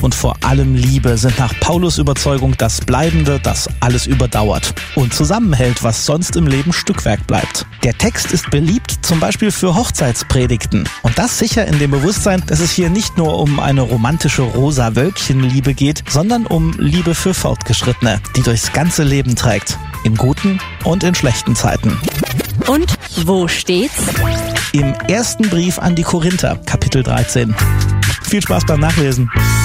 und vor allem Liebe sind nach Paulus Überzeugung das Bleibende, das alles überdauert und zusammenhält, was sonst im Leben Stückwerk bleibt. Der Text ist beliebt, zum Beispiel für Hochzeitspredigten. Und das sicher in dem Bewusstsein, dass es hier nicht nur um eine romantische Rosa-Wölkchen-Liebe geht, sondern um Liebe für Fortgeschrittene, die durchs ganze Leben trägt. In guten und in schlechten Zeiten. Und wo steht's? Im ersten Brief an die Korinther, Kapitel 13. Viel Spaß beim Nachlesen.